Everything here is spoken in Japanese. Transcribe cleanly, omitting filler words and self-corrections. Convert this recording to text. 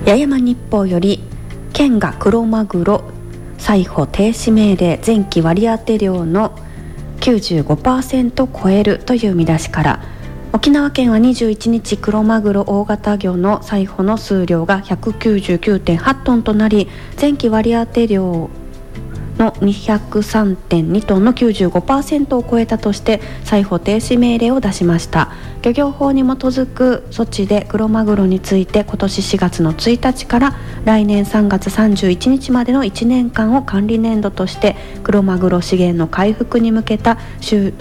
八重山日報より、県がクロマグロ採捕停止命令、前期割当量の 95% 超えるという見出しから、沖縄県は21日クロマグロ大型魚の採捕の数量が 199.8 トンとなり、前期割当量の 203.2 トンの 95% を超えたとして採捕停止命令を出しました。漁業法に基づく措置で、クロマグロについて今年4月の1日から来年3月31日までの1年間を管理年度として、クロマグロ資源の回復に向けた水